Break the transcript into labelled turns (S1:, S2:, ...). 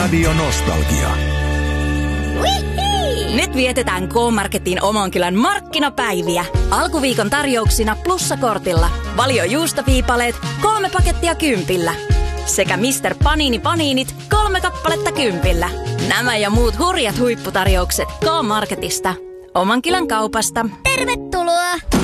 S1: Radio Nostalgia.
S2: Nyt vietetään K-Marketin Omankylän markkinapäiviä. Alkuviikon tarjouksina plussakortilla. Valio juustoviipaleet 3 pakettia 10. Sekä Mr. Panini Paninit 3 kappaletta 10. Nämä ja muut hurjat huipputarjoukset K-Marketista. Omankylän kaupasta.
S3: Tervetuloa!